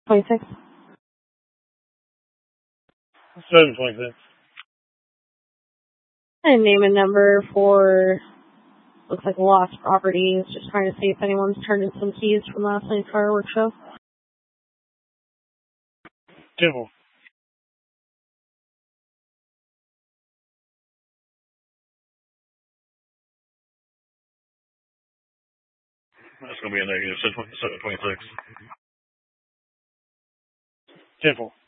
26. 726. And name and number for, looks like lost properties. Just trying to see if anyone's turned in some keys from last night's fireworks show. 10-4. That's going to be a negative. 726. 10-4.